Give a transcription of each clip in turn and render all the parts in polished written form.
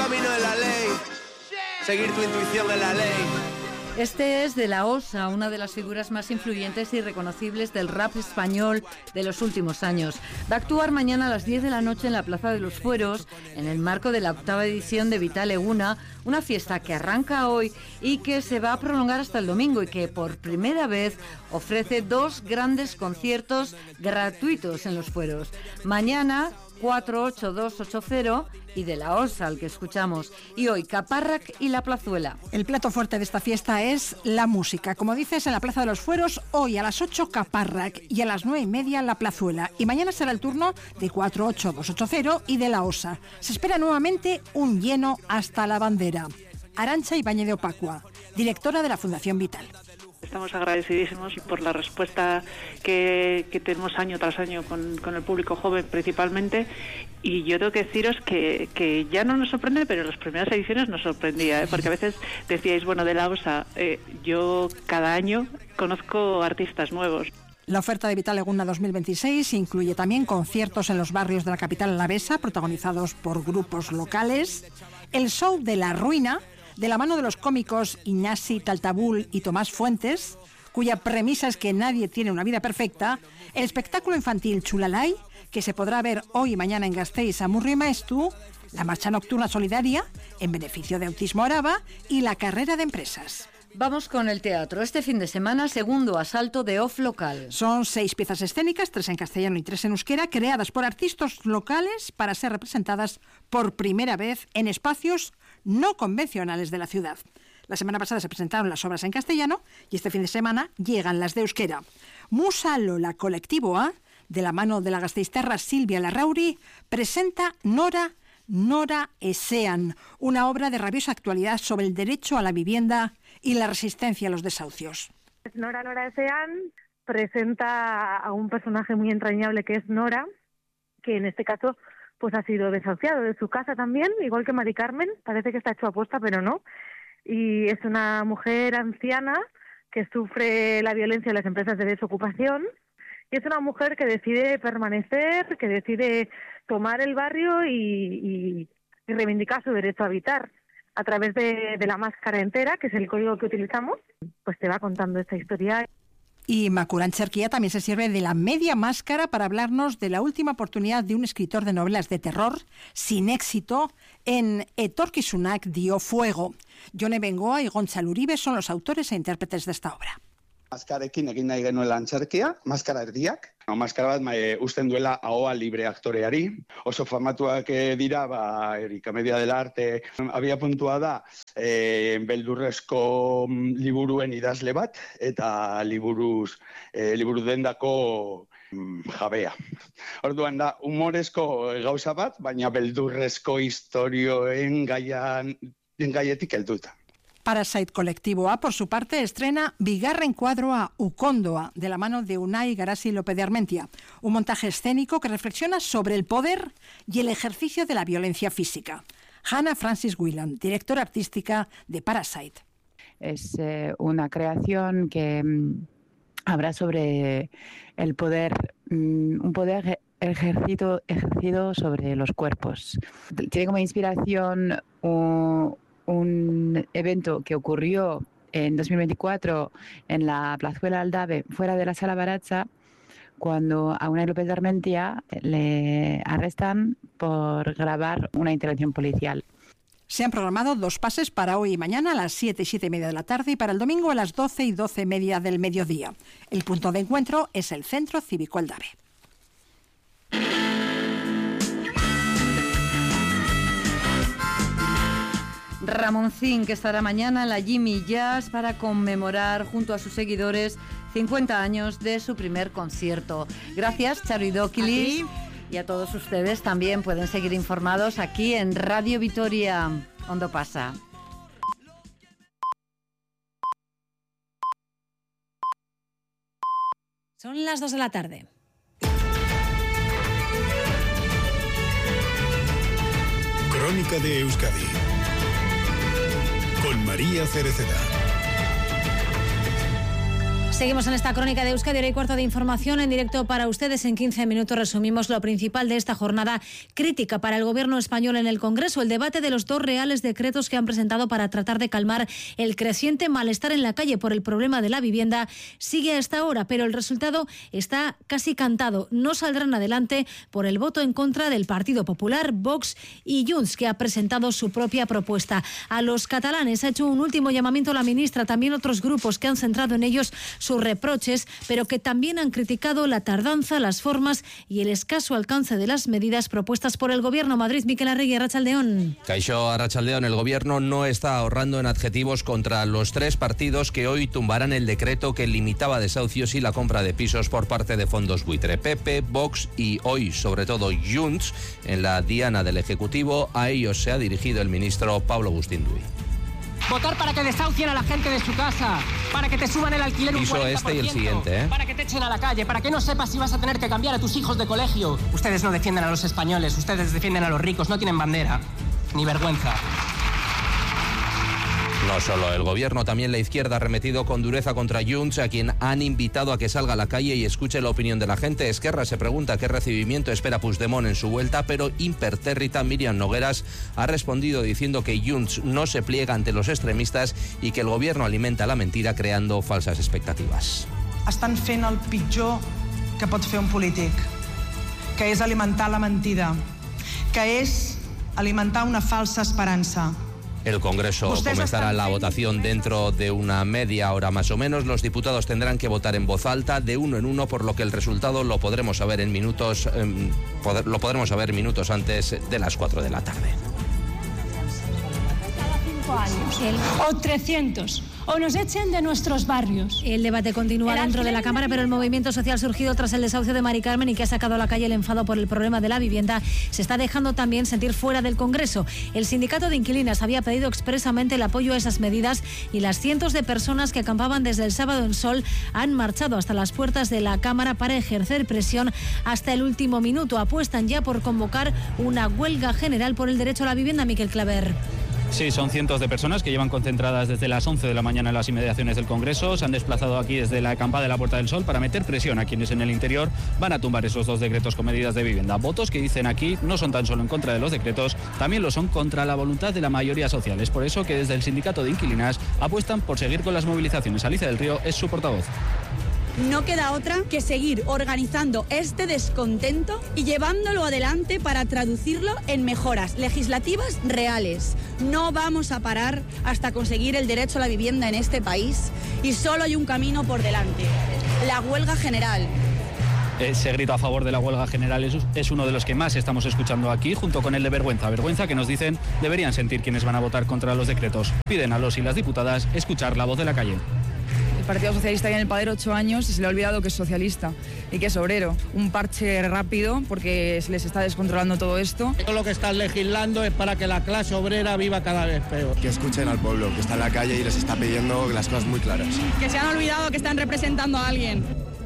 camino es la ley. Seguir tu intuición es la ley. Este es De La Osa, una de las figuras más influyentes y reconocibles del rap español de los últimos años. Va a actuar mañana a las 10 de la noche en la Plaza de los Fueros, en el marco de la 8ª edición de Vital Eguna, una fiesta que arranca hoy y que se va a prolongar hasta el domingo y que por primera vez ofrece 2 grandes conciertos gratuitos en los Fueros. Mañana 48280 y De La Osa, al que escuchamos. Y hoy, Caparrac y La Plazuela. El plato fuerte de esta fiesta es la música. Como dices, en la Plaza de los Fueros, hoy a las 8 Caparrac y a las 9:30 La Plazuela. Y mañana será el turno de 48280 y De La Osa. Se espera nuevamente un lleno hasta la bandera. Arantxa Ibáñez de Opacua, directora de la Fundación Vital. Estamos agradecidísimos por la respuesta que tenemos año tras año con el público joven principalmente, y yo tengo que deciros que ya no nos sorprende, pero en las primeras ediciones nos sorprendía, porque a veces decíais, bueno, De La Osa, yo cada año conozco artistas nuevos. La oferta de Vital Eguna 2026 incluye también conciertos en los barrios de la capital alavesa, protagonizados por grupos locales, el show de La Ruina, de la mano de los cómicos Iñasi Taltabul y Tomás Fuentes, cuya premisa es que nadie tiene una vida perfecta, el espectáculo infantil Chulalay, que se podrá ver hoy y mañana en Gasteiz, Amurrio y Maeztu, la marcha nocturna solidaria en beneficio de Autismo Araba y la carrera de empresas. Vamos con el teatro. Este fin de semana, segundo asalto de Off Local. Son 6 piezas escénicas, 3 en castellano y 3 en euskera, creadas por artistas locales para ser representadas por primera vez en espacios no convencionales de la ciudad. La semana pasada se presentaron las obras en castellano y este fin de semana llegan las de euskera. Musa Lola Colectivo A, de la mano de la gasteiztarra Silvia Larrauri, presenta Nora Esean, una obra de rabiosa actualidad sobre el derecho a la vivienda y la resistencia a los desahucios. Nora Esean presenta a un personaje muy entrañable que es Nora, que en este caso pues ha sido desahuciado de su casa también, igual que Mari Carmen, parece que está hecho aposta, pero no. Y es una mujer anciana que sufre la violencia de las empresas de desocupación, y es una mujer que decide permanecer, que decide tomar el barrio y reivindicar su derecho a habitar. A través de la máscara entera, que es el código que utilizamos, pues te va contando esta historia. Y Macuran Cherquía también se sirve de la media máscara para hablarnos de la última oportunidad de un escritor de novelas de terror sin éxito en Etorkizunak dio fuego. Jone Bengoa y Gontzal Uribe son los autores e intérpretes de esta obra. Maskarekin egin nahi genuen antzerkia, maskara erdiak. Maskara bat uzten duela ahoa libre aktoreari. Oso famatuak dira, Erika Media del Arte. Abia puntua da, beldurrezko liburuen idazle bat, eta liburu dendako jabea. Orduan da, humorezko gauza bat, baina beldurrezko istorioen gaietik helduta. Parasite Colectivo A, por su parte, estrena Bigarren Cuadroa Ukondoa, de la mano de Unai Garasi López de Armentia, un montaje escénico que reflexiona sobre el poder y el ejercicio de la violencia física. Hannah Francis Whelan, directora artística de Parasite. Es una creación que habla sobre el poder, un poder ejercido sobre los cuerpos. Tiene como inspiración un evento que ocurrió en 2024 en la Plazuela Aldave, fuera de la Sala Baratza, cuando a Unai López de Armentia le arrestan por grabar una intervención policial. Se han programado 2 pases para hoy y mañana a las 7 y 7:30 de la tarde y para el domingo a las 12 y 12:30 del mediodía. El punto de encuentro es el Centro Cívico Aldave. Ramoncín, que estará mañana en la Jimmy Jazz para conmemorar junto a sus seguidores 50 años de su primer concierto. Gracias, Charo Idóquilis. Y a todos ustedes también pueden seguir informados aquí en Radio Vitoria. Ondo pasa. Son las 2 de la tarde. Crónica de Euskadi con María Cereceda. Seguimos en esta crónica de Euskadi, hora y cuarto de información en directo para ustedes. En 15 minutos resumimos lo principal de esta jornada crítica para el gobierno español en el Congreso. El debate de los 2 reales decretos que han presentado para tratar de calmar el creciente malestar en la calle por el problema de la vivienda sigue a esta hora, pero el resultado está casi cantado. No saldrán adelante por el voto en contra del Partido Popular, Vox y Junts, que ha presentado su propia propuesta. A los catalanes ha hecho un último llamamiento la ministra, también otros grupos que han centrado en ellos sus reproches, pero que también han criticado la tardanza, las formas y el escaso alcance de las medidas propuestas por el Gobierno. Madrid, Miquel Arregui, Arratsaldeón. Kaixo, Arratsaldeón. El Gobierno no está ahorrando en adjetivos contra los 3 partidos que hoy tumbarán el decreto que limitaba desahucios y la compra de pisos por parte de fondos buitre. PP, Vox y hoy, sobre todo, Junts, en la diana del Ejecutivo. A ellos se ha dirigido el ministro Pablo Agustín-Duy. Votar para que desahucien a la gente de su casa, para que te suban el alquiler un 40%, este y el siguiente, para que te echen a la calle, para que no sepas si vas a tener que cambiar a tus hijos de colegio. Ustedes no defienden a los españoles, ustedes defienden a los ricos, no tienen bandera, ni vergüenza. No solo el Gobierno, también la izquierda ha arremetido con dureza contra Junts, a quien han invitado a que salga a la calle y escuche la opinión de la gente. Esquerra se pregunta qué recibimiento espera Puigdemont en su vuelta, pero impertérrita Míriam Nogueras ha respondido diciendo que Junts no se pliega ante los extremistas y que el Gobierno alimenta la mentira creando falsas expectativas. Estan fent el pitjor que pot fer un polític, que és alimentar la mentida, que és alimentar una falsa esperança. El Congreso comenzará la votación dentro de una media hora más o menos. Los diputados tendrán que votar en voz alta, de uno en uno, por lo que el resultado lo podremos saber en minutos, minutos antes de las 4 de la tarde. O 300, o nos echen de nuestros barrios. El debate continúa dentro de la Cámara, pero el movimiento social surgido tras el desahucio de Mari Carmen y que ha sacado a la calle el enfado por el problema de la vivienda se está dejando también sentir fuera del Congreso. El sindicato de inquilinas había pedido expresamente el apoyo a esas medidas y las cientos de personas que acampaban desde el sábado en Sol han marchado hasta las puertas de la Cámara para ejercer presión hasta el último minuto. Apuestan ya por convocar una huelga general por el derecho a la vivienda. Miquel Claver. Sí, son cientos de personas que llevan concentradas desde las 11 de la mañana en las inmediaciones del Congreso. Se han desplazado aquí desde la acampada de la Puerta del Sol para meter presión a quienes en el interior van a tumbar esos 2 decretos con medidas de vivienda. Votos que dicen aquí no son tan solo en contra de los decretos, también lo son contra la voluntad de la mayoría social. Es por eso que desde el sindicato de inquilinas apuestan por seguir con las movilizaciones. Alicia del Río es su portavoz. No queda otra que seguir organizando este descontento y llevándolo adelante para traducirlo en mejoras legislativas reales. No vamos a parar hasta conseguir el derecho a la vivienda en este país y solo hay un camino por delante, la huelga general. Ese grito a favor de la huelga general es uno de los que más estamos escuchando aquí, junto con el de vergüenza que nos dicen deberían sentir quienes van a votar contra los decretos. Piden a los y las diputadas escuchar la voz de la calle. El Partido Socialista lleva en el poder 8 años y se le ha olvidado que es socialista y que es obrero. Un parche rápido porque se les está descontrolando todo esto. Todo lo que están legislando es para que la clase obrera viva cada vez peor. Que escuchen al pueblo, que está en la calle y les está pidiendo las cosas muy claras. Que se han olvidado que están representando a alguien.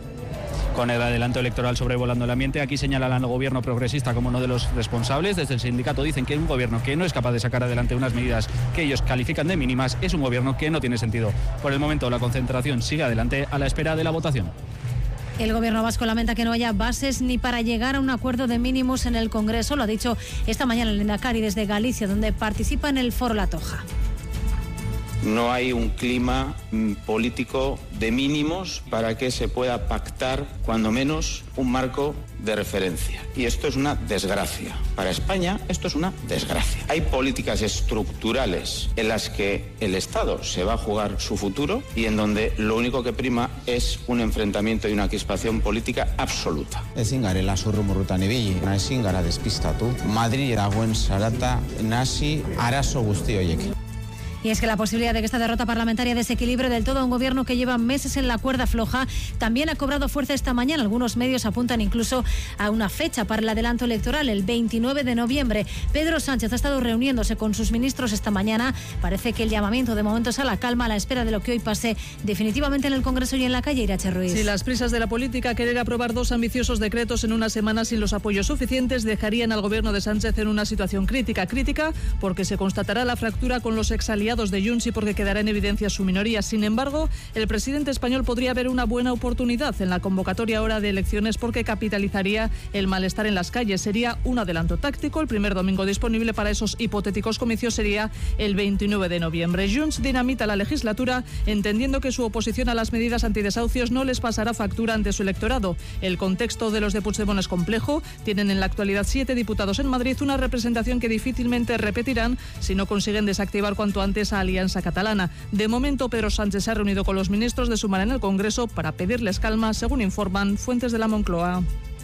Con el adelanto electoral sobrevolando el ambiente, aquí señalan al gobierno progresista como uno de los responsables. Desde el sindicato dicen que un gobierno que no es capaz de sacar adelante unas medidas que ellos califican de mínimas es un gobierno que no tiene sentido. Por el momento la concentración sigue adelante a la espera de la votación. El gobierno vasco lamenta que no haya bases ni para llegar a un acuerdo de mínimos en el Congreso. Lo ha dicho esta mañana el Lehendakari desde Galicia, donde participa en el Foro La Toja. No hay un clima político de mínimos para que se pueda pactar, cuando menos, un marco de referencia. Y esto es una desgracia. Para España, esto es una desgracia. Hay políticas estructurales en las que el Estado se va a jugar su futuro y en donde lo único que prima es un enfrentamiento y una crispación política absoluta. Ezin garela zurrumurrutan ibili, ezin gara despistatu. Madrid dagoen zarata nasi arazo guzti horiek. Y es que la posibilidad de que esta derrota parlamentaria desequilibre del todo a un gobierno que lleva meses en la cuerda floja también ha cobrado fuerza esta mañana. Algunos medios apuntan incluso a una fecha para el adelanto electoral, el 29 de noviembre. Pedro Sánchez ha estado reuniéndose con sus ministros esta mañana. Parece que el llamamiento de momento es a la calma a la espera de lo que hoy pase definitivamente en el Congreso y en la calle. Irache Ruiz. Si las prisas de la política, querer aprobar 2 ambiciosos decretos en una semana sin los apoyos suficientes, dejarían al gobierno de Sánchez en una situación crítica porque se constatará la fractura con los exaliados aliados de Junts y porque quedará en evidencia su minoría. Sin embargo, el presidente español podría ver una buena oportunidad en la convocatoria ahora de elecciones porque capitalizaría el malestar en las calles. Sería un adelanto táctico. El primer domingo disponible para esos hipotéticos comicios sería el 29 de noviembre. Junts dinamita la legislatura entendiendo que su oposición a las medidas antidesahucios no les pasará factura ante su electorado. El contexto de los de Puigdemont es complejo. Tienen en la actualidad 7 diputados en Madrid, una representación que difícilmente repetirán si no consiguen desactivar cuanto antes a Alianza Catalana. De momento, Pedro Sánchez se ha reunido con los ministros de Sumar en el Congreso para pedirles calma, según informan fuentes de la Moncloa.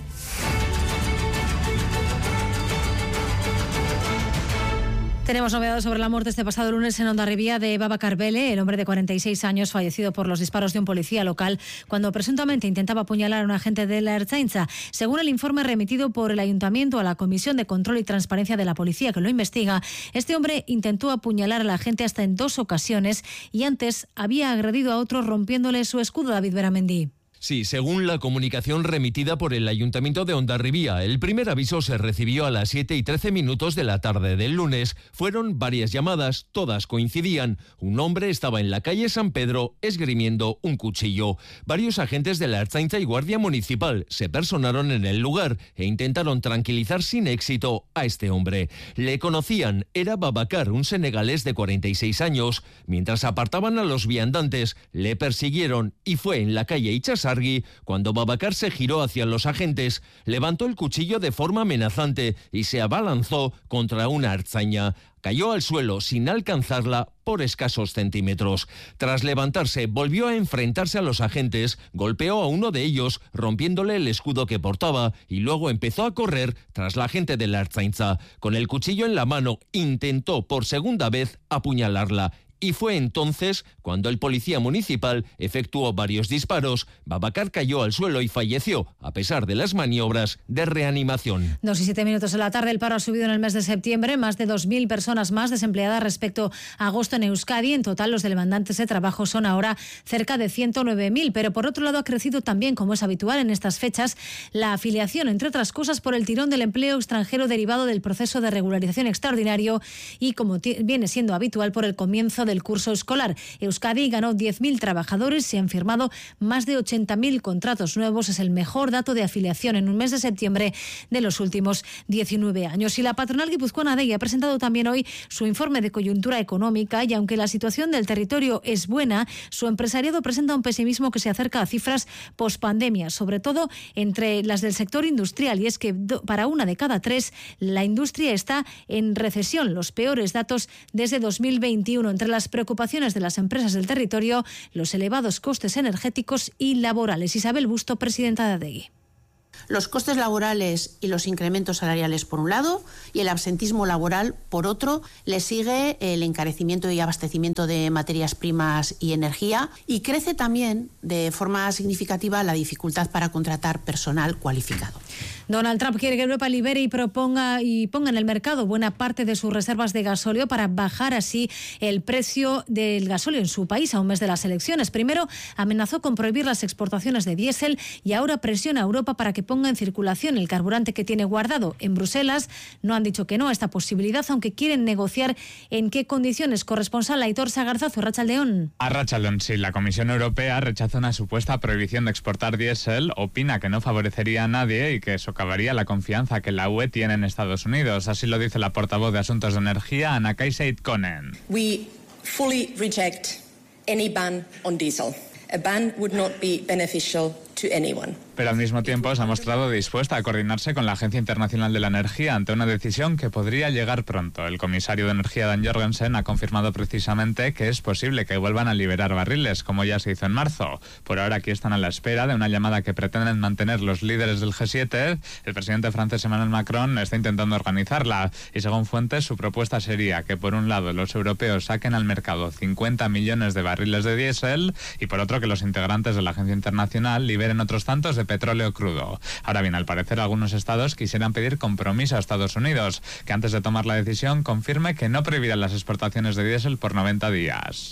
Tenemos novedades sobre la muerte este pasado lunes en Hondarribia de Babacar Bele, el hombre de 46 años fallecido por los disparos de un policía local cuando presuntamente intentaba apuñalar a un agente de la Ertzaintza. Según el informe remitido por el Ayuntamiento a la Comisión de Control y Transparencia de la Policía que lo investiga, este hombre intentó apuñalar al agente hasta en 2 ocasiones y antes había agredido a otro rompiéndole su escudo. David Beramendi. Sí, según la comunicación remitida por el Ayuntamiento de Hondarribia, el primer aviso se recibió a las 7:13 de la tarde del lunes. Fueron varias llamadas, todas coincidían. Un hombre estaba en la calle San Pedro esgrimiendo un cuchillo. Varios agentes de la Ertzaintza y Guardia Municipal se personaron en el lugar e intentaron tranquilizar sin éxito a este hombre. Le conocían, era Babacar, un senegalés de 46 años. Mientras apartaban a los viandantes, le persiguieron y fue en la calle Ichasargui cuando Babacar se giró hacia los agentes, levantó el cuchillo de forma amenazante y se abalanzó contra una ertzaina. Cayó al suelo sin alcanzarla por escasos centímetros. Tras levantarse, volvió a enfrentarse a los agentes, golpeó a uno de ellos, rompiéndole el escudo que portaba, y luego empezó a correr tras la agente de la Ertzaintza. Con el cuchillo en la mano, intentó por segunda vez apuñalarla. Y fue entonces cuando el policía municipal efectuó varios disparos. Babacar cayó al suelo y falleció, a pesar de las maniobras de reanimación. 2:07 de la tarde. El paro ha subido en el mes de septiembre. Más de 2.000 personas más desempleadas respecto a agosto en Euskadi. En total, los demandantes de trabajo son ahora cerca de 109.000. Pero por otro lado, ha crecido también, como es habitual en estas fechas, la afiliación, entre otras cosas, por el tirón del empleo extranjero derivado del proceso de regularización extraordinario y, como viene siendo habitual, por el comienzo del curso escolar. Euskadi ganó 10.000 trabajadores, se han firmado más de 80.000 contratos nuevos. Es el mejor dato de afiliación en un mes de septiembre de los últimos 19 años. Y la patronal guipuzcoana Adegi ha presentado también hoy su informe de coyuntura económica y aunque la situación del territorio es buena, su empresariado presenta un pesimismo que se acerca a cifras pospandemia, sobre todo entre las del sector industrial, y es que para 1 de cada 3 la industria está en recesión, los peores datos desde 2021. Entre las preocupaciones de las empresas del territorio, los elevados costes energéticos y laborales. Isabel Busto, presidenta de Adegi. Los costes laborales y los incrementos salariales por un lado y el absentismo laboral por otro. Le sigue el encarecimiento y abastecimiento de materias primas y energía, y crece también de forma significativa la dificultad para contratar personal cualificado. Donald Trump quiere que Europa libere y ponga en el mercado buena parte de sus reservas de gasóleo para bajar así el precio del gasóleo en su país a un mes de las elecciones. Primero amenazó con prohibir las exportaciones de diésel y ahora presiona a Europa para que ponga en circulación el carburante que tiene guardado. En Bruselas no han dicho que no a esta posibilidad, aunque quieren negociar en qué condiciones. Corresponsal Aitor Sagarzazu, Arratsaldeón. Arratsaldeón, sí. La Comisión Europea rechaza una supuesta prohibición de exportar diésel, opina que no favorecería a nadie y que socavaría la confianza que la UE tiene en Estados Unidos. Así lo dice la portavoz de Asuntos de Energía, Anna-Kaisa Ikonen. We fully reject any ban on diesel. A ban would not be beneficial to anyone. Pero al mismo tiempo se ha mostrado dispuesta a coordinarse con la Agencia Internacional de la Energía ante una decisión que podría llegar pronto. El comisario de Energía, Dan Jorgensen, ha confirmado precisamente que es posible que vuelvan a liberar barriles, como ya se hizo en marzo. Por ahora aquí están a la espera de una llamada que pretenden mantener los líderes del G7. El presidente francés Emmanuel Macron está intentando organizarla y, según fuentes, su propuesta sería que, por un lado, los europeos saquen al mercado 50 millones de barriles de diésel y, por otro, que los integrantes de la Agencia Internacional liberen otros tantos de petróleo crudo. Ahora bien, al parecer algunos estados quisieran pedir compromiso a Estados Unidos, que antes de tomar la decisión confirme que no prohibirán las exportaciones de diésel por 90 días.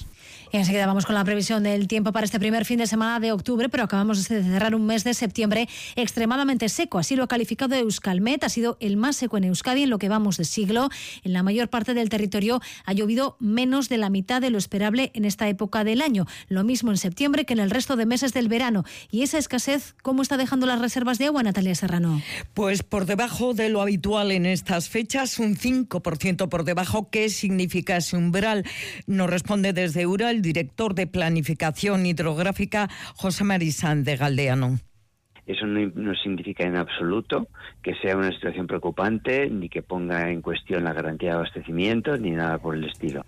Y enseguida vamos con la previsión del tiempo para este primer fin de semana de octubre, pero acabamos de cerrar un mes de septiembre extremadamente seco. Así lo ha calificado Euskalmet. Ha sido el más seco en Euskadi en lo que vamos de siglo. En la mayor parte del territorio ha llovido menos de la mitad de lo esperable en esta época del año. Lo mismo en septiembre que en el resto de meses del verano. Y esa escasez, ¿cómo está dejando las reservas de agua, Natalia Serrano? Pues por debajo de lo habitual en estas fechas, un 5% por debajo. ¿Qué significa ese umbral? Nos responde desde Ura el director de Planificación Hidrográfica, José Mari Sanz de Galdeano. Eso no significa en absoluto que sea una situación preocupante, ni que ponga en cuestión la garantía de abastecimiento, ni nada por el estilo.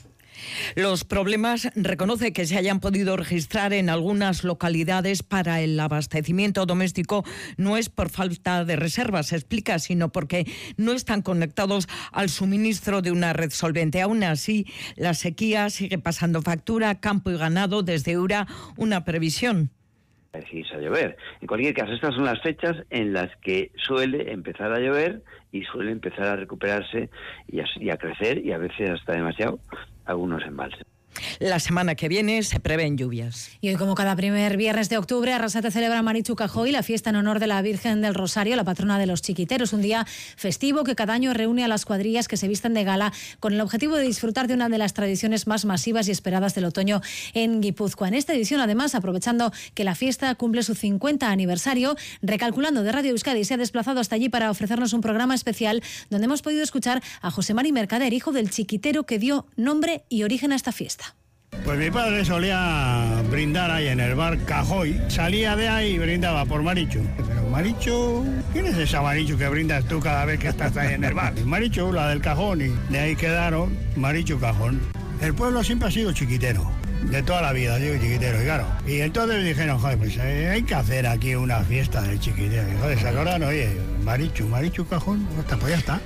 Los problemas, reconoce, que se hayan podido registrar en algunas localidades para el abastecimiento doméstico no es por falta de reservas, explica, sino porque no están conectados al suministro de una red solvente. Aún así, la sequía sigue pasando factura, campo y ganado. Desde Ura, una previsión. A llover. En cualquier caso, estas son las fechas en las que suele empezar a llover y suele empezar a recuperarse y a crecer, y a veces hasta demasiado, algunos embalses. La semana que viene se prevén lluvias. Y hoy, como cada primer viernes de octubre, Arrasate celebra Marichu Cajoy, la fiesta en honor de la Virgen del Rosario, la patrona de los chiquiteros. Un día festivo que cada año reúne a las cuadrillas que se visten de gala con el objetivo de disfrutar de una de las tradiciones más masivas y esperadas del otoño en Guipúzcoa. En esta edición, además, aprovechando que la fiesta cumple su 50 aniversario, Recalculando de Radio Euskadi se ha desplazado hasta allí para ofrecernos un programa especial donde hemos podido escuchar a José Mari Mercader, hijo del chiquitero que dio nombre y origen a esta fiesta. Pues mi padre solía brindar ahí en el bar Cajoy. Salía de ahí y brindaba por Marichu. Pero Marichu, ¿quién es esa Marichu que brindas tú cada vez que estás ahí en el bar? Marichu, la del cajón, y de ahí quedaron Marichu Cajón. El pueblo siempre ha sido chiquitero, de toda la vida, digo chiquitero, y claro. Y entonces dijeron, joder, pues hay que hacer aquí una fiesta del chiquitero. Y joder, se acordan, oye, Marichu Cajón, pues ya está.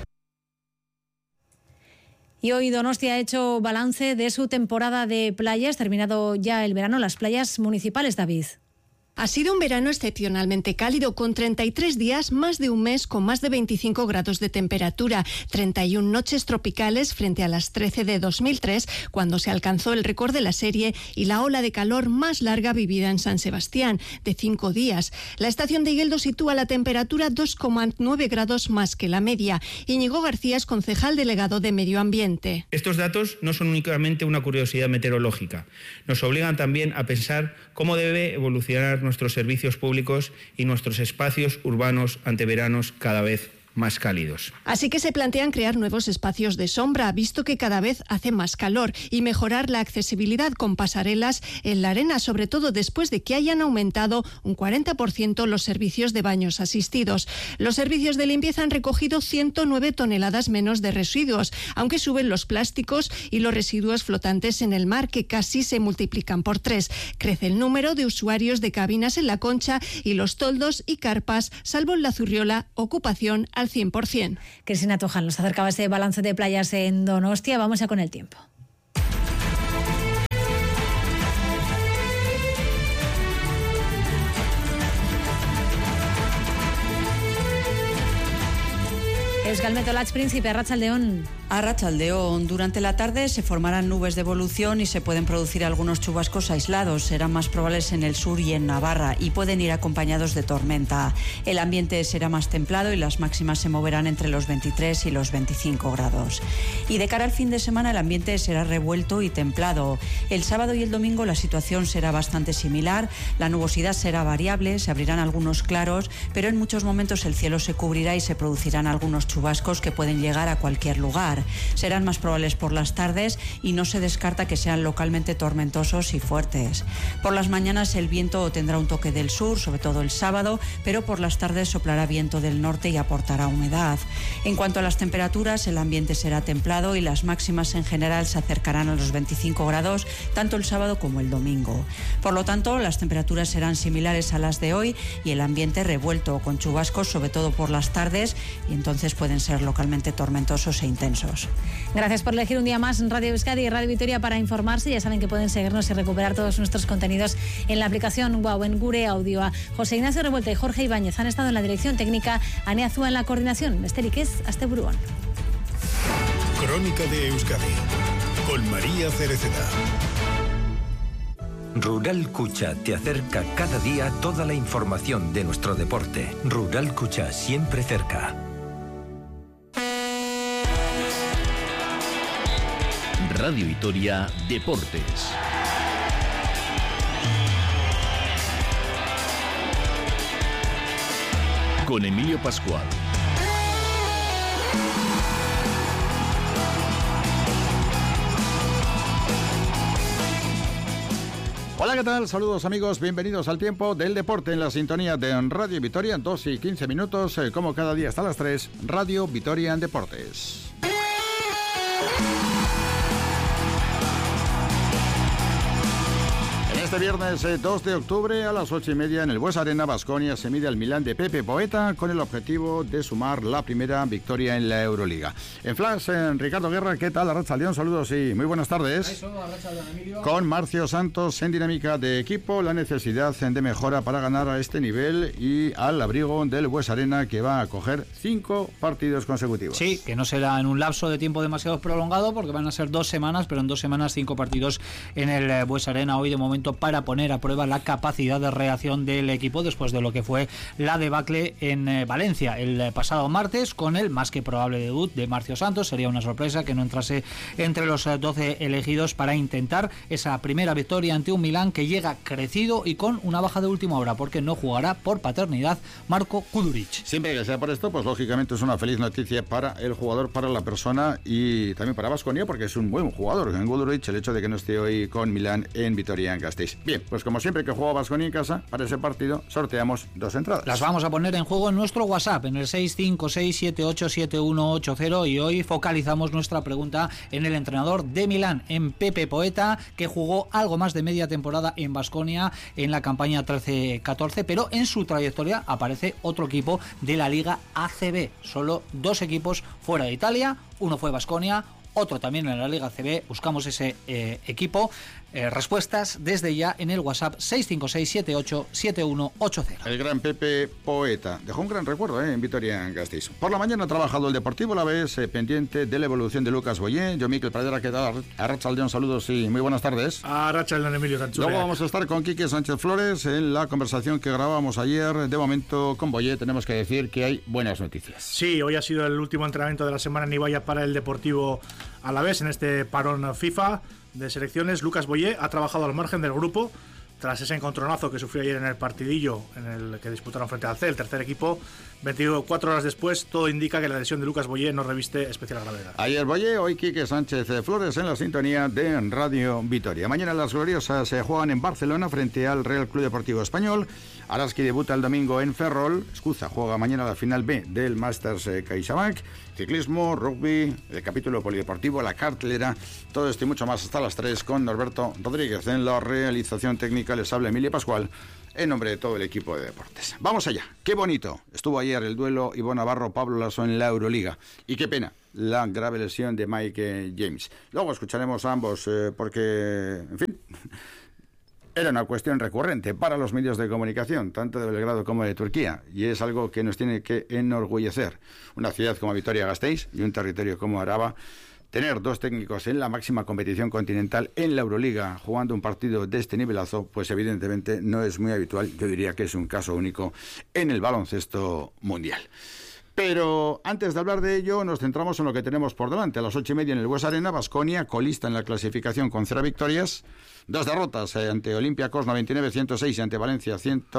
Y hoy Donostia ha hecho balance de su temporada de playas. Terminado ya el verano, las playas municipales, David. Ha sido un verano excepcionalmente cálido, con 33 días, más de un mes, con más de 25 grados de temperatura, 31 noches tropicales frente a las 13 de 2003, cuando se alcanzó el récord de la serie, y la ola de calor más larga vivida en San Sebastián, de 5 días. La estación de Igeldo sitúa la temperatura 2,9 grados más que la media. Íñigo García es concejal delegado de Medio Ambiente. Estos datos no son únicamente una curiosidad meteorológica, nos obligan también a pensar cómo debe evolucionar nuestros servicios públicos y nuestros espacios urbanos ante veranos cada vez más cálidos. Así que se plantean crear nuevos espacios de sombra, visto que cada vez hace más calor, y mejorar la accesibilidad con pasarelas en la arena, sobre todo después de que hayan aumentado un 40% los servicios de baños asistidos. Los servicios de limpieza han recogido 109 toneladas menos de residuos, aunque suben los plásticos y los residuos flotantes en el mar, que casi se multiplican por 3. Crece el número de usuarios de cabinas en la Concha, y los toldos y carpas, salvo en la Zurriola, ocupación al 100%. Cristina Tojan nos acercaba ese balance de playas en Donostia. Vamos ya con el tiempo. Euskalmet, Olatz Príncipe, Arratsaldeon. Arratsaldeon. Durante la tarde se formarán nubes de evolución y se pueden producir algunos chubascos aislados. Serán más probables en el sur y en Navarra, y pueden ir acompañados de tormenta. El ambiente será más templado y las máximas se moverán entre los 23 y los 25 grados. Y de cara al fin de semana el ambiente será revuelto y templado. El sábado y el domingo la situación será bastante similar. La nubosidad será variable, se abrirán algunos claros, pero en muchos momentos el cielo se cubrirá y se producirán algunos chubascos que pueden llegar a cualquier lugar. Serán más probables por las tardes y no se descarta que sean localmente tormentosos y fuertes. Por las mañanas el viento tendrá un toque del sur, sobre todo el sábado, pero por las tardes soplará viento del norte y aportará humedad. En cuanto a las temperaturas, el ambiente será templado y las máximas en general se acercarán a los 25 grados, tanto el sábado como el domingo. Por lo tanto, las temperaturas serán similares a las de hoy y el ambiente revuelto, con chubascos sobre todo por las tardes, y entonces pueden ser localmente tormentosos e intensos. Gracias por elegir un día más en Radio Euskadi y Radio Vitoria para informarse. Ya saben que pueden seguirnos y recuperar todos nuestros contenidos en la aplicación WOW, en Gure Audio. José Ignacio Revuelta y Jorge Ibáñez han estado en la dirección técnica, Ane Azúa en la coordinación. Besterik ez, asteburuan. Crónica de Euskadi con María Cereceda. Rural Cucha te acerca cada día toda la información de nuestro deporte. Rural Cucha, siempre cerca. Radio Vitoria Deportes. Con Emilio Pascual. Hola, ¿qué tal? Saludos amigos, bienvenidos al tiempo del deporte en la sintonía de Radio Vitoria, 2 y 15 minutos, como cada día hasta las 3, Radio Vitoria en Deportes. Este viernes 2 de octubre a las 8:30 en el Bues Arena, Baskonia se mide al Milán de Pepe Poeta con el objetivo de sumar la primera victoria en la Euroliga. En Flash, Ricardo Guerra, ¿qué tal? Arratsaldeón, saludos y muy buenas tardes. Con Marcio Santos en dinámica de equipo, la necesidad de mejora para ganar a este nivel y al abrigo del Bues Arena, que va a coger 5 partidos consecutivos. Sí, que no será en un lapso de tiempo demasiado prolongado, porque van a ser 2 semanas, pero en 2 semanas 5 partidos en el Bues Arena. Hoy de momento para poner a prueba la capacidad de reacción del equipo después de lo que fue la debacle en Valencia el pasado martes, con el más que probable debut de Marcio Santos. Sería una sorpresa que no entrase entre los 12 elegidos para intentar esa primera victoria ante un Milán que llega crecido y con una baja de última hora, porque no jugará por paternidad Marko Guduric. Siempre que sea por esto, pues lógicamente es una feliz noticia para el jugador, para la persona y también para Baskonia, porque es un buen jugador en Guduric, el hecho de que no esté hoy con Milán en Vitoria-Gasteiz. Bien, pues como siempre que juega Baskonia en casa, para ese partido sorteamos 2 entradas. Las vamos a poner en juego en nuestro WhatsApp, en el 656787180, y hoy focalizamos nuestra pregunta en el entrenador de Milán, en Pepe Poeta, que jugó algo más de media temporada en Baskonia en la campaña 13-14, pero en su trayectoria aparece otro equipo de la Liga ACB. Solo 2 equipos fuera de Italia, uno fue Baskonia, otro también en la Liga ACB. Buscamos ese equipo. Respuestas desde ya en el WhatsApp 656787180. El gran Pepe Poeta dejó un gran recuerdo en Vitoria-Gasteiz. Por la mañana ha trabajado el Deportivo La Vez, pendiente de la evolución de Lucas Boyé. Yo, Miquel Pradera, ¿qué tal? Arratsaldeón, saludos y muy buenas tardes. Arratsaldeón, Emilio Canchura. Luego vamos a estar con Quique Sánchez Flores en la conversación que grabamos ayer. De momento, con Boyé tenemos que decir que hay buenas noticias. Sí, hoy ha sido el último entrenamiento de la semana en Ibaya para el Deportivo Alavés en este parón FIFA de selecciones. Lucas Boyé ha trabajado al margen del grupo tras ese encontronazo que sufrió ayer en el partidillo en el que disputaron frente al C, el tercer equipo. 24 horas después, todo indica que la lesión de Lucas Boyé no reviste especial gravedad. Ayer Boyé, hoy Quique Sánchez Flores en la sintonía de Radio Vitoria. Mañana las gloriosas se juegan en Barcelona frente al Real Club Deportivo Español. Araski debuta el domingo en Ferrol. Escuza juega mañana la final B del Masters CaixaBank. Ciclismo, rugby, el capítulo polideportivo, la cartelera, todo esto y mucho más hasta las 3 con Norberto Rodríguez. En la realización técnica les habla Emilio Pascual en nombre de todo el equipo de deportes. Vamos allá. Qué bonito estuvo ayer el duelo Ivo Navarro-Pablo Laso en la Euroliga. Y qué pena la grave lesión de Mike James. Luego escucharemos a ambos porque, en fin, era una cuestión recurrente para los medios de comunicación, tanto de Belgrado como de Turquía, y es algo que nos tiene que enorgullecer. Una ciudad como Vitoria-Gasteiz y un territorio como Araba, tener 2 técnicos en la máxima competición continental en la Euroliga jugando un partido de este nivelazo, pues evidentemente no es muy habitual. Yo diría que es un caso único en el baloncesto mundial. Pero antes de hablar de ello, nos centramos en lo que tenemos por delante. A las 8:30 en el Bues Arena, Baskonia, colista en la clasificación con 0 victorias, 2 derrotas ante Olympiacos 99-106 y ante Valencia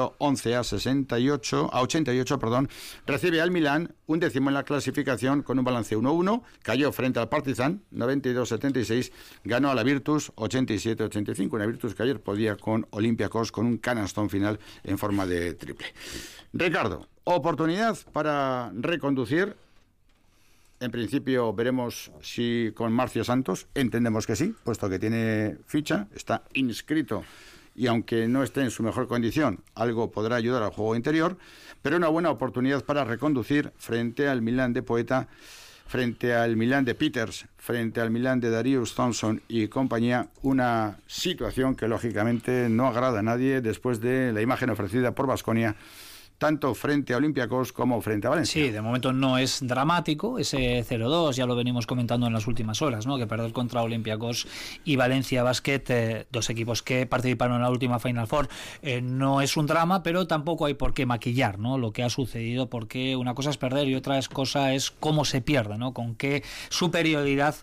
111-88, recibe al Milán, 11º en la clasificación con un balance 1-1, cayó frente al Partizan 92-76, ganó a la Virtus 87-85, una Virtus que ayer podía con Olympiacos con un canastón final en forma de triple. Ricardo, oportunidad para reconducir. En principio veremos si con Marcio Santos, entendemos que sí, puesto que tiene ficha, está inscrito y aunque no esté en su mejor condición, algo podrá ayudar al juego interior, pero una buena oportunidad para reconducir frente al Milán de Poeta, frente al Milán de Peters, frente al Milán de Darius Thompson y compañía, una situación que lógicamente no agrada a nadie después de la imagen ofrecida por Baskonia tanto frente a Olympiacos como frente a Valencia. Sí, de momento no es dramático ese 0-2, ya lo venimos comentando en las últimas horas, ¿no? Que perder contra Olympiacos y Valencia Basket, dos equipos que participaron en la última Final Four, no es un drama, pero tampoco hay por qué maquillar, ¿no? Lo que ha sucedido, porque una cosa es perder y otra cosa es cómo se pierde, ¿no? Con qué superioridad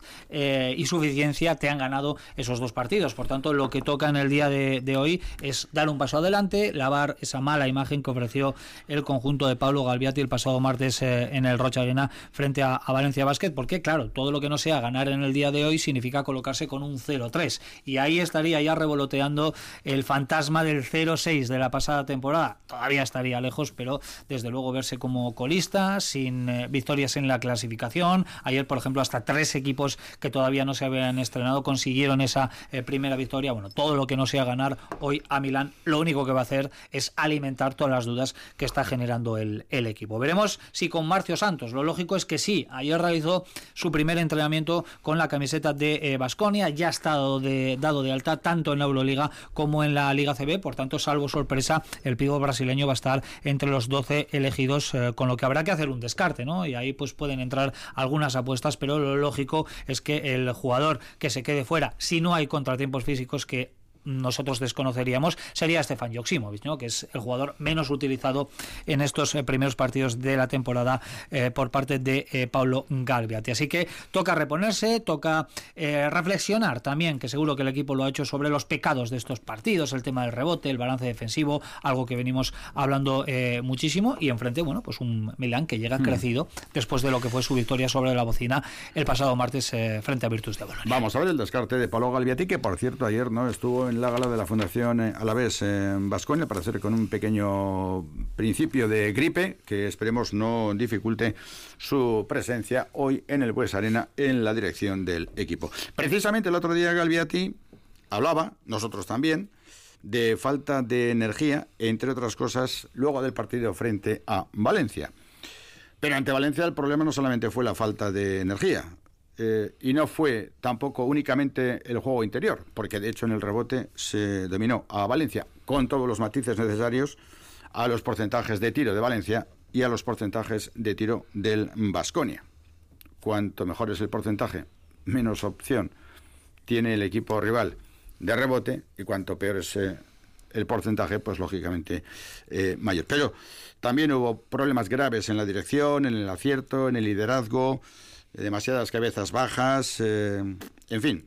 y suficiencia te han ganado esos dos partidos. Por tanto, lo que toca en el día de hoy es dar un paso adelante, lavar esa mala imagen que ofreció el conjunto de Pablo Galbiati el pasado martes en el Rocha Arena frente a Valencia Basket, porque claro, todo lo que no sea ganar en el día de hoy significa colocarse con un 0-3, y ahí estaría ya revoloteando el fantasma del 0-6 de la pasada temporada. Todavía estaría lejos, pero desde luego verse como colista, sin victorias en la clasificación. Ayer, por ejemplo, hasta 3 equipos que todavía no se habían estrenado consiguieron esa primera victoria. Bueno, todo lo que no sea ganar hoy a Milán, lo único que va a hacer es alimentar todas las dudas que está generando el equipo. Veremos si con Marcio Santos. Lo lógico es que sí. Ayer realizó su primer entrenamiento con la camiseta de Baskonia. Ya ha estado dado de alta tanto en la Euroliga como en la Liga CB. Por tanto, salvo sorpresa, el pívot brasileño va a estar entre los 12 elegidos, con lo que habrá que hacer un descarte, ¿no? Y ahí pues pueden entrar algunas apuestas, pero lo lógico es que el jugador que se quede fuera, si no hay contratiempos físicos que nosotros desconoceríamos, sería Stefan Joksimovic, ¿no? Que es el jugador menos utilizado en estos primeros partidos de la temporada por parte de Pablo Galbiati. Así que toca reponerse, toca reflexionar también, que seguro que el equipo lo ha hecho, sobre los pecados de estos partidos, el tema del rebote, el balance defensivo, algo que venimos hablando muchísimo, y enfrente, bueno, pues un Milán que llega crecido después de lo que fue su victoria sobre la bocina el pasado martes frente a Virtus de Bolonia. Vamos a ver el descarte de Pablo Galbiati, que por cierto ayer no estuvo en la gala de la Fundación Alavés en Baskonia, para hacer con un pequeño principio de gripe que esperemos no dificulte su presencia hoy en el Bues Arena en la dirección del equipo. Precisamente el otro día Galbiati hablaba, nosotros también, de falta de energía, entre otras cosas, luego del partido frente a Valencia. Pero ante Valencia el problema no solamente fue la falta de energía, y no fue tampoco únicamente el juego interior, porque de hecho en el rebote se dominó a Valencia, con todos los matices necesarios, a los porcentajes de tiro de Valencia y a los porcentajes de tiro del Baskonia. Cuanto mejor es el porcentaje, menos opción tiene el equipo rival de rebote, y cuanto peor es el porcentaje, pues lógicamente mayor. Pero también hubo problemas graves en la dirección, en el acierto, en el liderazgo, demasiadas cabezas bajas, en fin,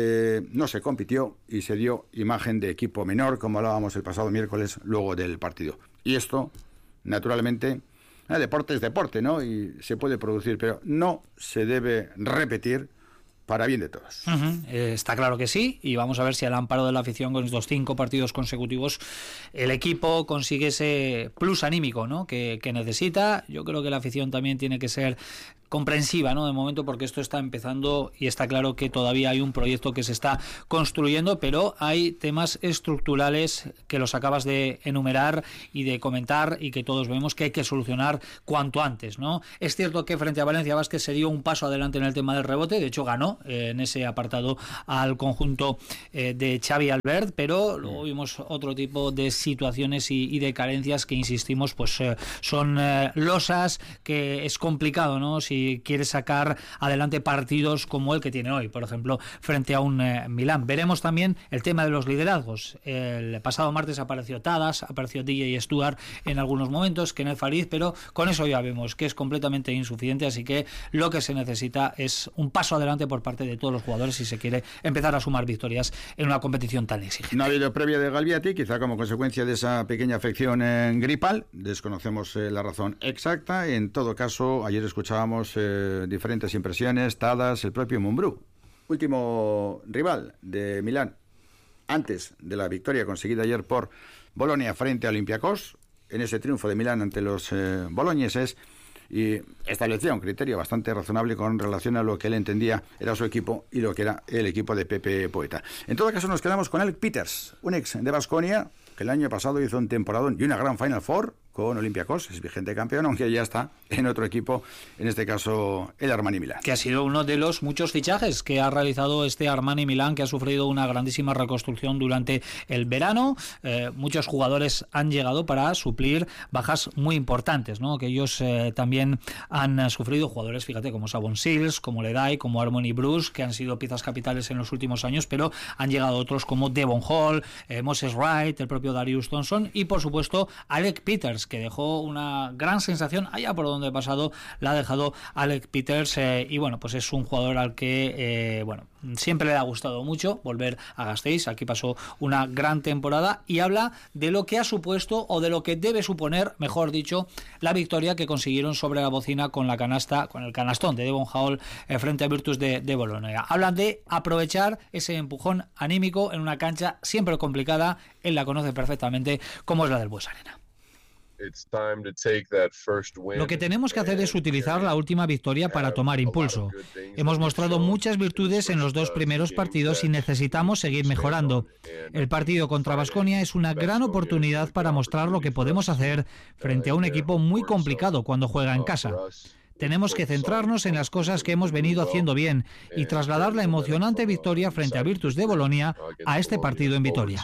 no se compitió y se dio imagen de equipo menor, como hablábamos el pasado miércoles luego del partido. Y esto, naturalmente, deporte es deporte, ¿no? Y se puede producir, pero no se debe repetir para bien de todos. Está claro que sí, y vamos a ver si al amparo de la afición, con estos 5 partidos consecutivos, el equipo consigue ese plus anímico, ¿no? que necesita. Yo creo que la afición también tiene que ser comprensiva, ¿no? De momento, porque esto está empezando y está claro que todavía hay un proyecto que se está construyendo, pero hay temas estructurales que los acabas de enumerar y de comentar, y que todos vemos que hay que solucionar cuanto antes, ¿no? Es cierto que frente a Valencia Basket se dio un paso adelante en el tema del rebote, de hecho ganó en ese apartado al conjunto de Xavi Albert, pero luego vimos otro tipo de situaciones y de carencias que, insistimos, pues son losas, que es complicado, ¿no? Si quiere sacar adelante partidos como el que tiene hoy, por ejemplo, frente a un Milán. Veremos también el tema de los liderazgos. El pasado martes apareció Tadas, apareció DJ Stuart en algunos momentos, Kenneth Farid, pero con eso ya vemos que es completamente insuficiente, así que lo que se necesita es un paso adelante por parte de todos los jugadores si se quiere empezar a sumar victorias en una competición tan exigente. No ha habido previa de Galbiati, quizá como consecuencia de esa pequeña afección gripal, desconocemos la razón exacta. En todo caso, ayer escuchábamos diferentes impresiones, Tadas, el propio Mumbrú, último rival de Milán antes de la victoria conseguida ayer por Bolonia frente a Olympiacos, en ese triunfo de Milán ante los boloñeses, y establecía un criterio bastante razonable con relación a lo que él entendía era su equipo y lo que era el equipo de Pepe Poeta. En todo caso, nos quedamos con Alec Peters, un ex de Baskonia, que el año pasado hizo un temporadón y una gran Final Four con Olympiacos, es vigente campeón, aunque ya está en otro equipo, en este caso el Armani Milán. Que ha sido uno de los muchos fichajes que ha realizado este Armani Milán, que ha sufrido una grandísima reconstrucción durante el verano. Muchos jugadores han llegado para suplir bajas muy importantes, ¿no? Que ellos también han sufrido, jugadores, fíjate, como Savon Seals, como Ledai, como Harmony Bruce, que han sido piezas capitales en los últimos años, pero han llegado otros como Devon Hall, Moses Wright, el propio Darius Thompson y por supuesto Alec Peters, que dejó una gran sensación allá por donde ha pasado, la ha dejado Alec Peters, y bueno, pues es un jugador al que siempre le ha gustado mucho volver a Gasteiz. Aquí pasó una gran temporada y habla de lo que ha supuesto, o de lo que debe suponer, mejor dicho, la victoria que consiguieron sobre la bocina con la canasta, con el canastón de Devon Hall frente a Virtus de Bolonia. Hablan de aprovechar ese empujón anímico en una cancha siempre complicada, él la conoce perfectamente, como es la del Bues Arena. Lo que tenemos que hacer es utilizar la última victoria para tomar impulso. Hemos mostrado muchas virtudes en los dos primeros partidos y necesitamos seguir mejorando. El partido contra Baskonia es una gran oportunidad para mostrar lo que podemos hacer frente a un equipo muy complicado cuando juega en casa. Tenemos que centrarnos en las cosas que hemos venido haciendo bien y trasladar la emocionante victoria frente a Virtus de Bolonia a este partido en Vitoria.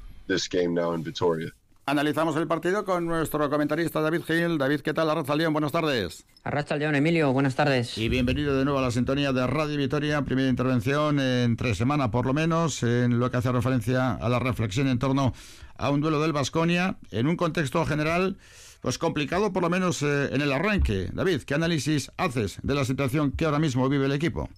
Analizamos el partido con nuestro comentarista David Gil. David, ¿qué tal? Arratsaldeon, buenas tardes. Arratsaldeon, Emilio, buenas tardes. Y bienvenido de nuevo a la sintonía de Radio Vitoria. Primera intervención en 3 semanas, por lo menos, en lo que hace referencia a la reflexión en torno a un duelo del Baskonia, en un contexto general pues complicado, por lo menos en el arranque. David, ¿qué análisis haces de la situación que ahora mismo vive el equipo?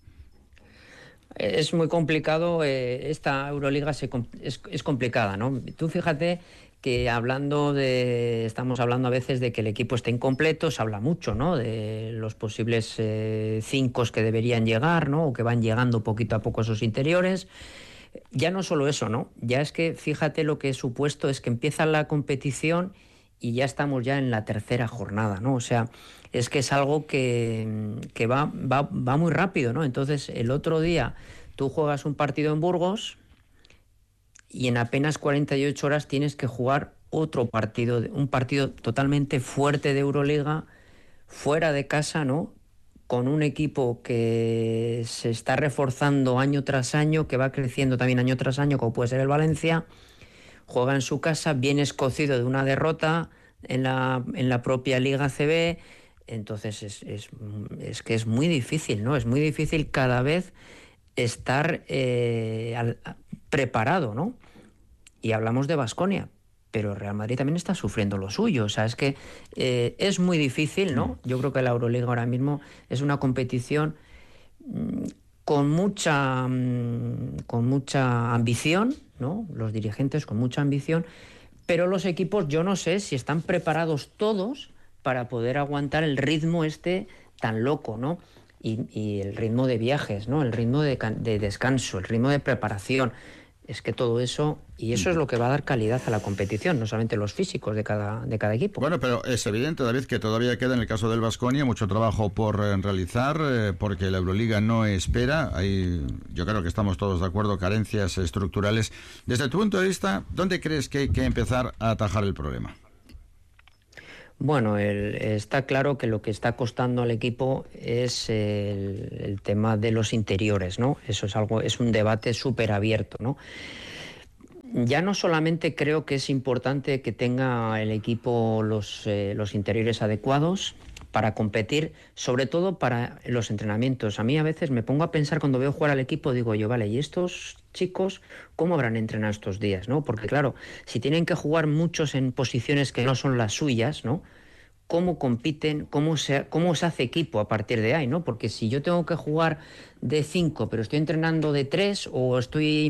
Es muy complicado, esta Euroliga es complicada, ¿no? Tú fíjate que estamos hablando a veces de que el equipo está incompleto, se habla mucho, ¿no? De los posibles 5 que deberían llegar, ¿no? O que van llegando poquito a poco esos interiores. Ya no solo eso, ¿no? Ya es que fíjate lo que he supuesto, es que empieza la competición y ya estamos ya en la tercera jornada, ¿no? O sea, es que es algo que va muy rápido, ¿no? Entonces, el otro día tú juegas un partido en Burgos y en apenas 48 horas tienes que jugar otro partido, un partido totalmente fuerte de Euroliga, fuera de casa, ¿no? Con un equipo que se está reforzando año tras año, que va creciendo también año tras año, como puede ser el Valencia. Juega en su casa, viene escocido de una derrota en la propia Liga ACB. Entonces es que es muy difícil, ¿no? Es muy difícil cada vez estar preparado, ¿no? Y hablamos de Baskonia, pero Real Madrid también está sufriendo lo suyo. O sea, es que es muy difícil, ¿no? Yo creo que la Euroliga ahora mismo es una competición con mucha ambición, ¿no? Los dirigentes con mucha ambición, pero los equipos yo no sé si están preparados todos para poder aguantar el ritmo tan loco, ¿no? Y el ritmo de viajes, ¿no? El ritmo de descanso, el ritmo de preparación. Es que todo eso, y eso es lo que va a dar calidad a la competición, no solamente los físicos de cada equipo. Bueno, pero es evidente, David, que todavía queda en el caso del Baskonia mucho trabajo por realizar, porque la Euroliga no espera. Hay, yo creo que estamos todos de acuerdo, carencias estructurales. Desde tu punto de vista, ¿dónde crees que hay que empezar a atajar el problema? Bueno, está claro que lo que está costando al equipo es el tema de los interiores, ¿no? Eso es un debate súper abierto, ¿no? Ya no solamente creo que es importante que tenga el equipo los interiores adecuados para competir, sobre todo para los entrenamientos. A mí a veces me pongo a pensar cuando veo jugar al equipo, digo yo, vale, ¿y estos chicos cómo habrán entrenado estos días, ¿no? Porque claro, si tienen que jugar muchos en posiciones que no son las suyas, ¿no? ¿Cómo compiten? ¿Cómo se hace equipo a partir de ahí, ¿no? Porque si yo tengo que jugar de 5, pero estoy entrenando de 3, o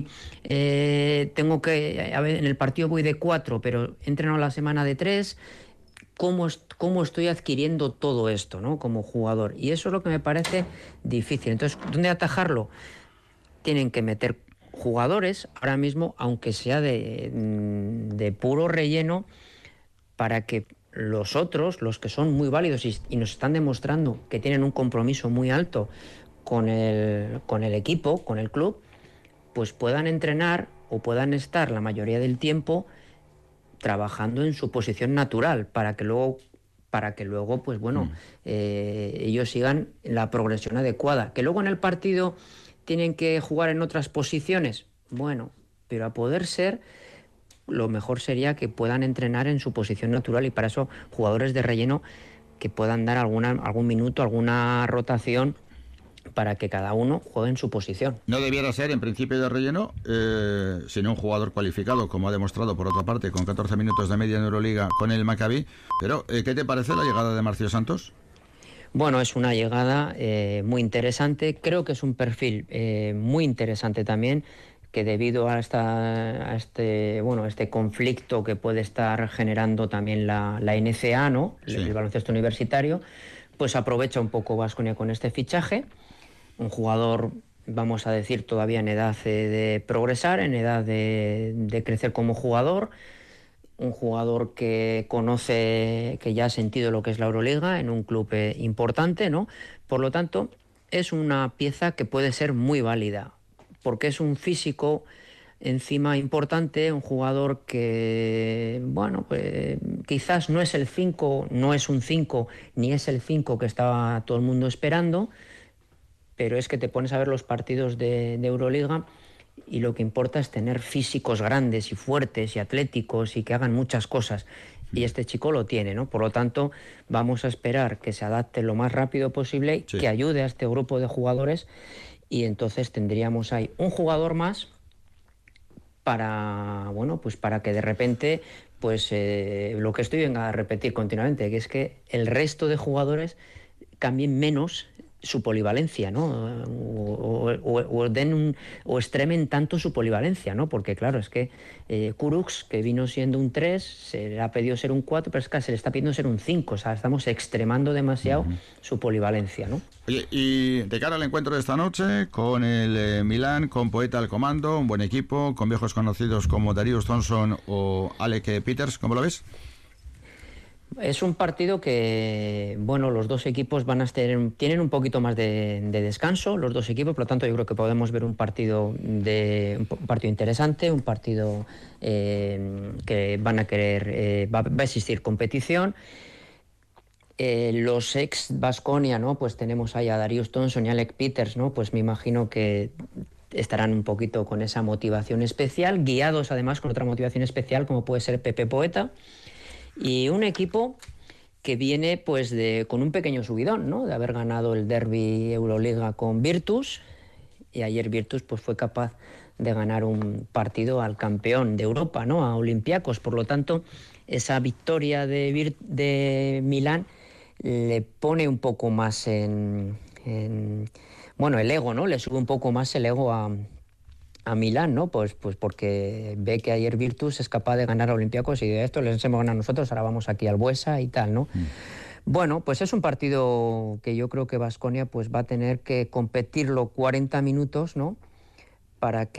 tengo que, a ver, en el partido voy de 4, pero he entrenado la semana de 3, ¿cómo estoy adquiriendo todo esto, ¿no? Como jugador. Y eso es lo que me parece difícil. Entonces, ¿dónde atajarlo? Tienen que meter jugadores ahora mismo, aunque sea de puro relleno, para que los otros, los que son muy válidos y nos están demostrando que tienen un compromiso muy alto con el equipo, con el club, pues puedan entrenar o puedan estar la mayoría del tiempo trabajando en su posición natural para que luego pues bueno, ellos sigan la progresión adecuada. Que luego en el partido tienen que jugar en otras posiciones, bueno, pero a poder ser, lo mejor sería que puedan entrenar en su posición natural, y para eso jugadores de relleno que puedan dar algún minuto, alguna rotación, para que cada uno juegue en su posición. No debiera ser en principio de relleno, sino un jugador cualificado, como ha demostrado por otra parte con 14 minutos de media en Euroliga con el Maccabi. Pero ¿qué te parece la llegada de Marcio Santos? Bueno, es una llegada muy interesante. Creo que es un perfil muy interesante también, que debido a este conflicto que puede estar generando también la NCAA, ¿no? Sí. El baloncesto universitario, pues aprovecha un poco Baskonia con este fichaje. Un jugador, vamos a decir, todavía en edad de progresar, en edad de crecer como jugador. Un jugador que conoce, que ya ha sentido lo que es la Euroliga en un club importante, ¿no? Por lo tanto, es una pieza que puede ser muy válida, porque es un físico encima importante, un jugador que, bueno, pues quizás no es el 5, no es un 5, ni es el 5 que estaba todo el mundo esperando, pero es que te pones a ver los partidos de Euroliga y lo que importa es tener físicos grandes y fuertes y atléticos y que hagan muchas cosas. Y este chico lo tiene, ¿no? Por lo tanto, vamos a esperar que se adapte lo más rápido posible, sí, que ayude a este grupo de jugadores, y entonces tendríamos ahí un jugador más para, bueno, pues para que de repente, pues lo que estoy venga a repetir continuamente, que es que el resto de jugadores cambien menos su polivalencia, ¿no? O extremen tanto su polivalencia, ¿no? Porque claro, es que Kurucs, que vino siendo un 3, se le ha pedido ser un 4, pero es que se le está pidiendo ser un 5, o sea, estamos extremando demasiado su polivalencia, ¿no? Oye, y de cara al encuentro de esta noche, con el Milán, con Poeta al comando, un buen equipo, con viejos conocidos como Darius Thompson o Alec Peters, ¿cómo lo ves? Es un partido que, bueno, los dos equipos tienen un poquito más de descanso, los dos equipos, por lo tanto yo creo que podemos ver un partido interesante, un partido que van a querer, va a existir competición. Los ex Baskonia, ¿no? Pues tenemos ahí a Darius Thompson y Alec Peters, ¿no? Pues me imagino que estarán un poquito con esa motivación especial, guiados además con otra motivación especial como puede ser Pepe Poeta. Y un equipo que viene pues con un pequeño subidón, ¿no? De haber ganado el derbi Euroliga con Virtus, y ayer Virtus pues fue capaz de ganar un partido al campeón de Europa, ¿no? A Olympiacos. Por lo tanto, esa victoria de Milán le pone un poco más bueno, el ego, ¿no? Le sube un poco más el ego a Milán, ¿no? Pues porque ve que ayer Virtus es capaz de ganar a Olympiacos y de esto les hemos ganado nosotros, ahora vamos aquí al Buesa y tal, ¿no? Bueno, pues es un partido que yo creo que Baskonia pues va a tener que competirlo 40 minutos, ¿no? Para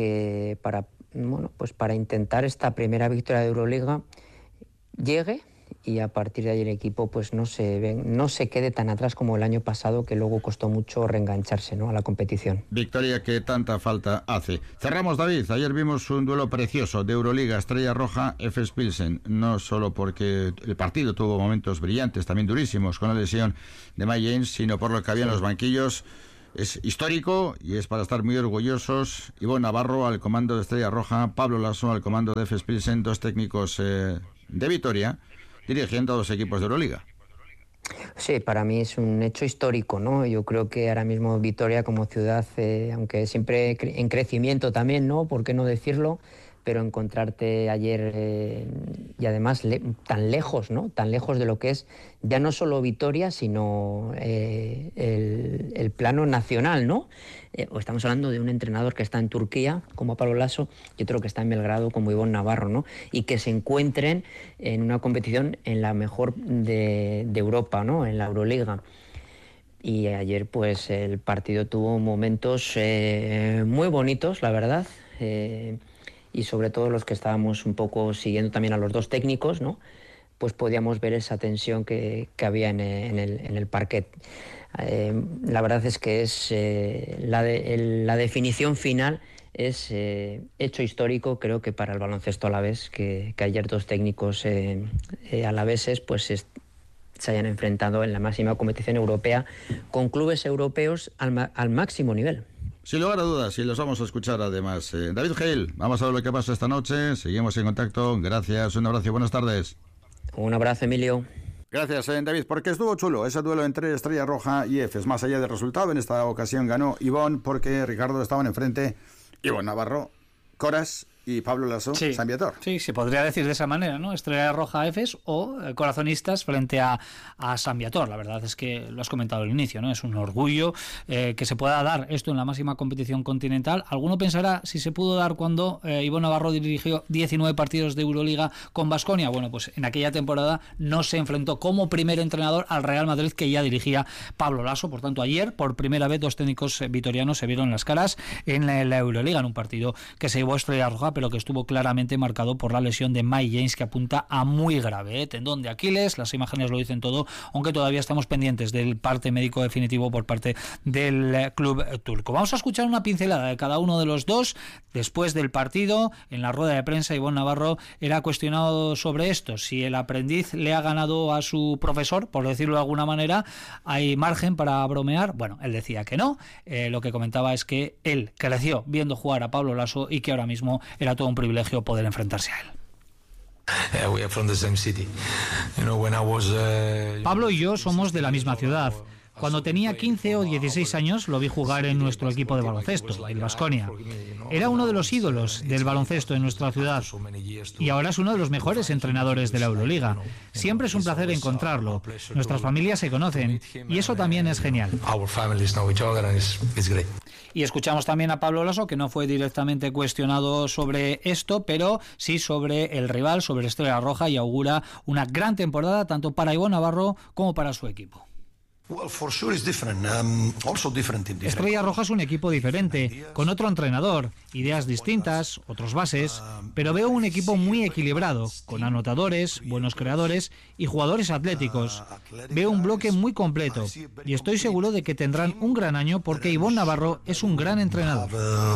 intentar esta primera victoria de Euroliga llegue, y a partir de ahí el equipo pues no se quede tan atrás como el año pasado, que luego costó mucho reengancharse, ¿no? A la competición. Victoria que tanta falta hace. Cerramos, David. Ayer vimos un duelo precioso de Euroliga, Estrella Roja, Efes Pilsen. No solo porque el partido tuvo momentos brillantes, también durísimos, con la lesión de Mike James, sino por lo que había en los banquillos. Es histórico y es para estar muy orgullosos. Ivonne Navarro al comando de Estrella Roja, Pablo Lasso al comando de Efes Pilsen, dos técnicos de Vitoria, dirigiendo a dos equipos de Euroliga. Sí, para mí es un hecho histórico, ¿no? Yo creo que ahora mismo Vitoria como ciudad, aunque siempre en crecimiento también, ¿no? ¿Por qué no decirlo? Pero encontrarte ayer y además tan lejos, ¿no? Tan lejos de lo que es ya no solo Vitoria, sino el plano nacional, ¿no? Estamos hablando de un entrenador que está en Turquía, como Pablo Lasso, y otro que está en Belgrado, como Ivonne Navarro, ¿no? Y que se encuentren en una competición en la mejor de Europa, ¿no? En la Euroliga. Y ayer, pues, el partido tuvo momentos muy bonitos, la verdad. Y sobre todo los que estábamos un poco siguiendo también a los dos técnicos, ¿no? Pues podíamos ver esa tensión que había en el parquet. La verdad es que es la definición final es hecho histórico, creo que para el baloncesto alavés, que ayer dos técnicos alaveses pues se hayan enfrentado en la máxima competición europea con clubes europeos al máximo nivel. Sin lugar a dudas, y los vamos a escuchar además. David Gil, vamos a ver lo que pasa esta noche. Seguimos en contacto. Gracias, un abrazo y buenas tardes. Un abrazo, Emilio. Gracias, David, porque estuvo chulo ese duelo entre Estrella Roja y EFES. Más allá del resultado, en esta ocasión ganó Ivón, porque Ricardo estaban enfrente Ivón Navarro, Coras y Pablo Lasso, sí, San Viator. Sí, se podría decir de esa manera, ¿no? Estrella Roja EFES o Corazonistas frente a San Viator. La verdad es que lo has comentado al inicio, ¿no? Es un orgullo que se pueda dar esto en la máxima competición continental. Alguno pensará si se pudo dar cuando Ivón Navarro dirigió 19 partidos de Euroliga con Baskonia. Bueno, pues en aquella temporada no se enfrentó como primer entrenador al Real Madrid, que ya dirigía Pablo Lasso. Por tanto, ayer, por primera vez, dos técnicos vitorianos se vieron las caras en la Euroliga, en un partido que se llevó Estrella Roja, pero que estuvo claramente marcado por la lesión de Mike James, que apunta a muy grave, tendón de Aquiles. Las imágenes lo dicen todo, aunque todavía estamos pendientes del parte médico definitivo por parte del club turco. Vamos a escuchar una pincelada de cada uno de los dos. Después del partido, en la rueda de prensa, Ivón Navarro era cuestionado sobre esto, si el aprendiz le ha ganado a su profesor, por decirlo de alguna manera. ¿Hay margen para bromear? Bueno, él decía que no. Lo que comentaba es que él creció viendo jugar a Pablo Lasso y que ahora mismo era todo un privilegio poder enfrentarse a él. Pablo y yo somos de la misma ciudad. Cuando tenía 15 o 16 años lo vi jugar en nuestro equipo de baloncesto, el Baskonia. Era uno de los ídolos del baloncesto en nuestra ciudad y ahora es uno de los mejores entrenadores de la Euroliga. Siempre es un placer encontrarlo. Nuestras familias se conocen y eso también es genial. Y escuchamos también a Pablo Lasso, que no fue directamente cuestionado sobre esto, pero sí sobre el rival, sobre Estrella Roja, y augura una gran temporada tanto para Ivón Navarro como para su equipo. Estrella Roja es un equipo diferente, con otro entrenador, ideas distintas, otros bases, pero veo un equipo muy equilibrado, con anotadores, buenos creadores y jugadores atléticos. Veo un bloque muy completo y estoy seguro de que tendrán un gran año porque Ivón Navarro es un gran entrenador.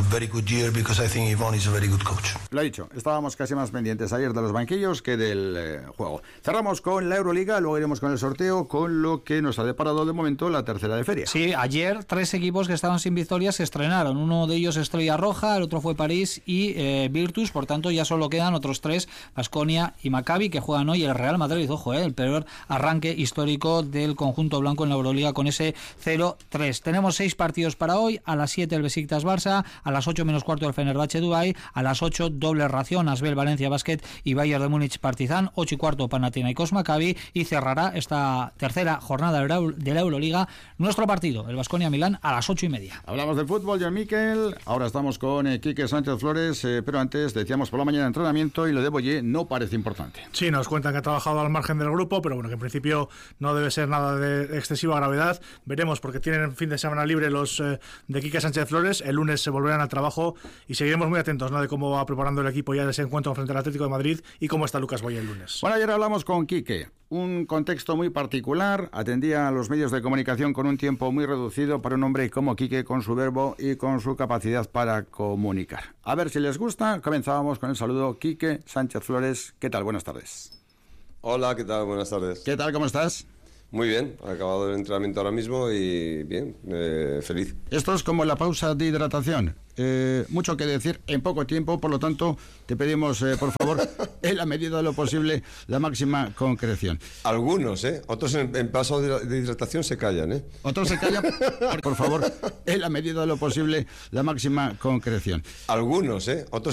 Lo he dicho, estábamos casi más pendientes ayer de los banquillos que del juego. Cerramos con la Euroliga, luego iremos con el sorteo, con lo que nos ha deparado de momento la tercera de feria. Sí, ayer 3 equipos que estaban sin victorias se estrenaron. Uno de ellos Estrella Roja, el otro fue París y Virtus. Por tanto, ya solo quedan otros 3, Baskonia y Maccabi, que juegan hoy. El Real Madrid, ojo, el peor arranque histórico del conjunto blanco en la Euroliga con ese 0-3. Tenemos 6 partidos para hoy. A las 7 el Besiktas Barça, a las 8 menos cuarto el Fenerbahce Dubái, a las 8 doble ración Asbel Valencia Basket y Bayern de Múnich Partizan, 8 y cuarto Panathinaikos Maccabi, y cerrará esta tercera jornada de la Euroliga nuestro partido, el Baskonia Milán, a las 8:30. Hablamos del fútbol, John Miquel. Ahora estamos con Quique Sánchez Flores, pero antes decíamos por la mañana entrenamiento y lo de Boyé no parece importante. Sí, nos cuentan que ha trabajado al margen del grupo, pero bueno, que en principio no debe ser nada de excesiva gravedad. Veremos, porque tienen fin de semana libre los de Quique Sánchez Flores. El lunes se volverán al trabajo y seguiremos muy atentos, ¿no?, de cómo va preparando el equipo ya ese encuentro frente al Atlético de Madrid y cómo está Lucas Boyé el lunes. Bueno, ayer hablamos con Quique. Un contexto muy particular, atendía a los medios de comunicación con un tiempo muy reducido para un hombre como Quique, con su verbo y con su capacidad para comunicar. A ver si les gusta. Comenzábamos con el saludo. Quique Sánchez Flores, ¿qué tal? Buenas tardes. Hola, ¿qué tal? Buenas tardes. ¿Qué tal? ¿Cómo estás? Muy bien, he acabado el entrenamiento ahora mismo y bien, feliz. Esto es como la pausa de hidratación. Mucho que decir en poco tiempo, por lo tanto, te pedimos, por favor, en la medida de lo posible, la máxima concreción. Algunos, otros en paso de hidratación se callan, Otros se callan, por favor, en la medida de lo posible, la máxima concreción. Algunos, otros